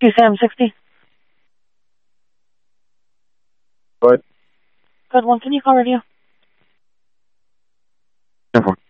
QCM60. What? Good one. Can you call radio? 10-4.